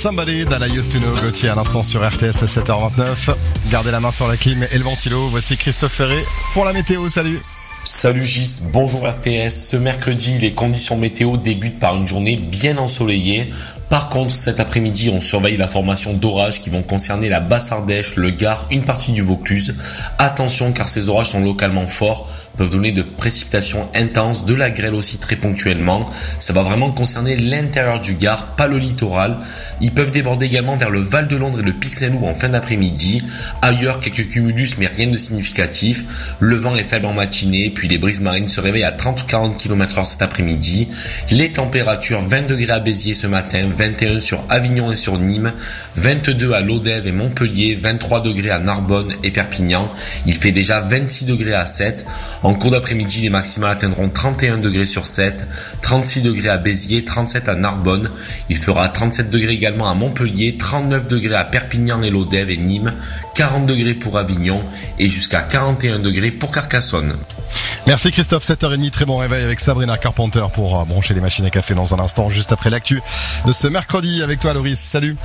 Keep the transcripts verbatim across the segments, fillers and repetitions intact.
Somebody that I used to know. Gauthier à l'instant sur R T S à sept heures vingt-neuf. Gardez la main sur la clim et le ventilo. Voici Christophe Ferré pour la météo. Salut. Salut Gis, bonjour R T S. Ce mercredi, les conditions météo débutent par une journée bien ensoleillée. Par contre, cet après-midi, on surveille la formation d'orages qui vont concerner la Basse-Ardèche, le Gard, une partie du Vaucluse. Attention car ces orages sont localement forts, peuvent donner de précipitations intenses, de la grêle aussi très ponctuellement. Ça va vraiment concerner l'intérieur du Gard, pas le littoral. Ils peuvent déborder également vers le Val de Londres et le Pic Saint-Loup en fin d'après-midi. Ailleurs, quelques cumulus mais rien de significatif. Le vent est faible en matinée, puis les brises marines se réveillent à trente ou quarante kilomètres heure cet après-midi. Les températures, vingt degrés à Béziers ce matin, vingt et un sur Avignon et sur Nîmes, vingt-deux à Lodève et Montpellier, vingt-trois degrés à Narbonne et Perpignan. Il fait déjà vingt-six degrés à Sète. En cours d'après-midi, les maximales atteindront trente et un degrés sur Sète, trente-six degrés à Béziers, trente-sept à Narbonne. Il fera trente-sept degrés également à Montpellier, trente-neuf degrés à Perpignan et Lodève et Nîmes, quarante degrés pour Avignon et jusqu'à quarante et un degrés pour Carcassonne. Merci Christophe, sept heures trente, très bon réveil avec Sabrina Carpenter pour euh, brancher les machines à café dans un instant, juste après l'actu de ce mercredi avec toi Loris, salut.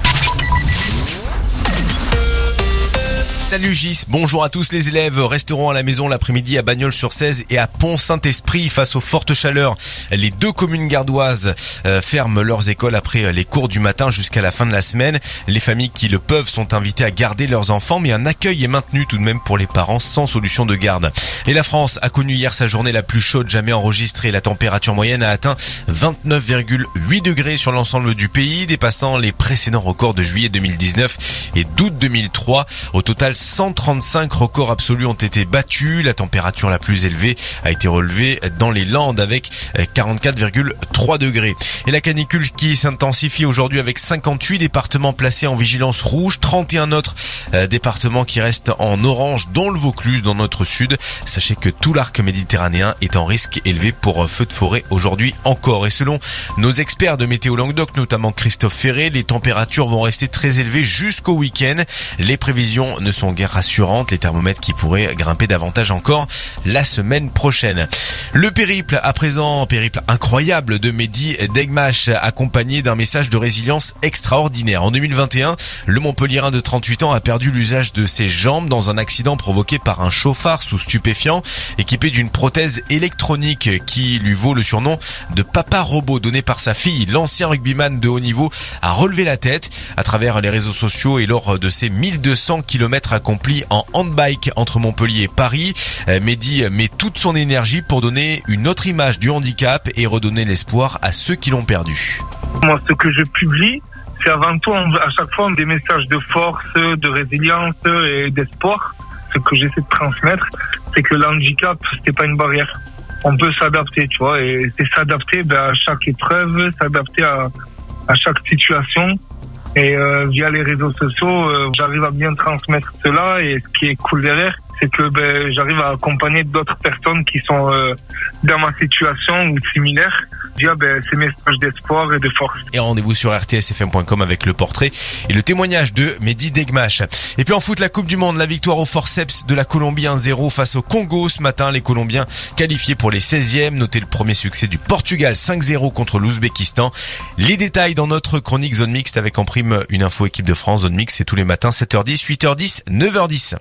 Salut Gis, bonjour à tous. Les élèves resteront à la maison l'après-midi à Bagnols-sur-Cèze et à Pont-Saint-Esprit face aux fortes chaleurs. Les deux communes gardoises euh, ferment leurs écoles après les cours du matin jusqu'à la fin de la semaine. Les familles qui le peuvent sont invitées à garder leurs enfants, mais un accueil est maintenu tout de même pour les parents sans solution de garde. Et la France a connu hier sa journée la plus chaude jamais enregistrée. La température moyenne a atteint vingt-neuf virgule huit degrés sur l'ensemble du pays, dépassant les précédents records de juillet deux mille dix-neuf et d'août deux mille trois. Au total, cent trente-cinq records absolus ont été battus. La température la plus élevée a été relevée dans les Landes avec quarante-quatre virgule trois degrés. Et la canicule qui s'intensifie aujourd'hui avec cinquante-huit départements placés en vigilance rouge, trente et un autres départements qui restent en orange, dont le Vaucluse dans notre sud. Sachez que tout l'arc méditerranéen est en risque élevé pour feu de forêt aujourd'hui encore. Et selon nos experts de Météo Languedoc, notamment Christophe Ferré, les températures vont rester très élevées jusqu'au week-end. Les prévisions ne sont guère rassurantes, les thermomètres qui pourraient grimper davantage encore la semaine prochaine. Le périple, à présent, périple incroyable de Mehdi Degmache, accompagné d'un message de résilience extraordinaire. En deux mille vingt et un, le Montpelliérain de trente-huit ans a perdu l'usage de ses jambes dans un accident provoqué par un chauffard sous stupéfiant, équipé d'une prothèse électronique qui lui vaut le surnom de Papa Robot donné par sa fille. L'ancien rugbyman de haut niveau a relevé la tête à travers les réseaux sociaux et lors de ses mille deux cents kilomètres accompli en handbike entre Montpellier et Paris. Mehdi met toute son énergie pour donner une autre image du handicap et redonner l'espoir à ceux qui l'ont perdu. Moi, ce que je publie, c'est avant tout à chaque fois des messages de force, de résilience et d'espoir. Ce que j'essaie de transmettre, c'est que le handicap, c'est pas une barrière. On peut s'adapter, tu vois, et c'est s'adapter ben, à chaque épreuve, s'adapter à, à chaque situation. Et euh, via les réseaux sociaux, euh, j'arrive à bien transmettre cela. Et ce qui est cool derrière, c'est que ben, j'arrive à accompagner d'autres personnes qui sont euh, dans ma situation ou similaires via ben, ces messages d'espoir et de force. Et rendez-vous sur R T S F M point com avec le portrait et le témoignage de Mehdi Degmache. Et puis en foot, la Coupe du Monde, la victoire au forceps de la Colombie un zéro face au Congo ce matin. Les Colombiens qualifiés pour les seizièmes. Notez le premier succès du Portugal cinq zéro contre l'Ouzbékistan. Les détails dans notre chronique Zone Mixte avec en prime une info équipe de France. Zone Mixte, c'est tous les matins sept heures dix, huit heures dix, neuf heures dix.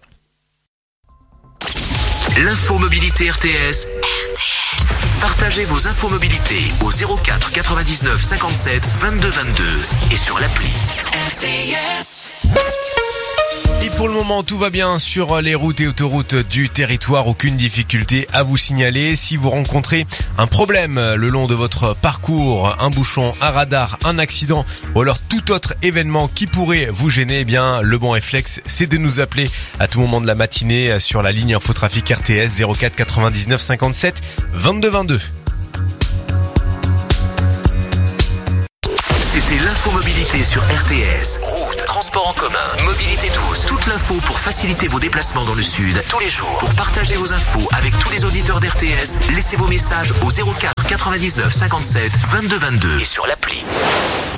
L'info mobilité R T S. Partagez vos infos mobilité au zéro quatre quatre-vingt-dix-neuf cinquante-sept vingt-deux vingt-deux et sur l'appli R T S. Et pour le moment, tout va bien sur les routes et autoroutes du territoire. Aucune difficulté à vous signaler. Si vous rencontrez un problème le long de votre parcours, un bouchon, un radar, un accident ou alors tout autre événement qui pourrait vous gêner, eh bien, le bon réflexe, c'est de nous appeler à tout moment de la matinée sur la ligne Infotrafic R T S zéro quatre quatre-vingt-dix-neuf cinquante-sept vingt-deux vingt-deux. C'était l'infomobilité sur R T S. Route, transport en commun, mobilité douce. Toute l'info pour faciliter vos déplacements dans le sud tous les jours. Pour partager vos infos avec tous les auditeurs d'R T S, laissez vos messages au zéro quatre quatre-vingt-dix-neuf cinquante-sept vingt-deux vingt-deux et sur l'appli.